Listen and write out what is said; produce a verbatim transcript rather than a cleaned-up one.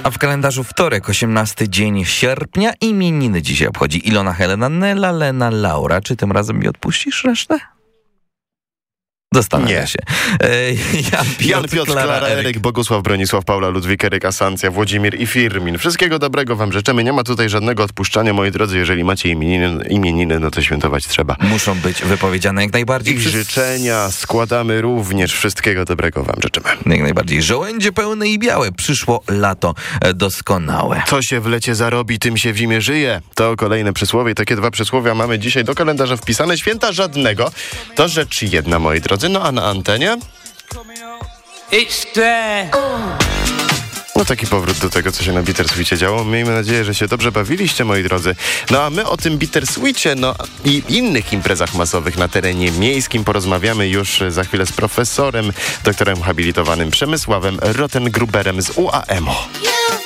A w kalendarzu wtorek, osiemnasty dzień sierpnia. Imieniny dzisiaj obchodzi Ilona, Helena, Nela, Lena, Laura. Czy tym razem mi odpuścisz resztę? Zastanawiam się. E, Jan, Piotr, Jan, Piotr, Klara, Klara, Eryk, Eryk, Bogusław, Bronisław, Paula, Ludwik, Eryk, Asancja, Włodzimir i Firmin. Wszystkiego dobrego wam życzymy. Nie ma tutaj żadnego odpuszczania, moi drodzy. Jeżeli macie imieniny, imieniny no to świętować trzeba. Muszą być wypowiedziane jak najbardziej. I Wszyscy... życzenia składamy również. Wszystkiego dobrego wam życzymy. Jak najbardziej. Żołędzie pełne i białe. Przyszło lato doskonałe. Co się w lecie zarobi, tym się w zimie żyje. To kolejne przysłowie. Takie dwa przysłowia mamy dzisiaj do kalendarza wpisane. Święta żadnego. To rzecz jedna, moi drodzy. No a na antenie? It's there. No taki powrót do tego, co się na Bittersweetie działo. Miejmy nadzieję, że się dobrze bawiliście, moi drodzy. No a my o tym Bittersweetie, no i innych imprezach masowych na terenie miejskim porozmawiamy już za chwilę z profesorem, doktorem habilitowanym Przemysławem Rotengruberem z U A M O.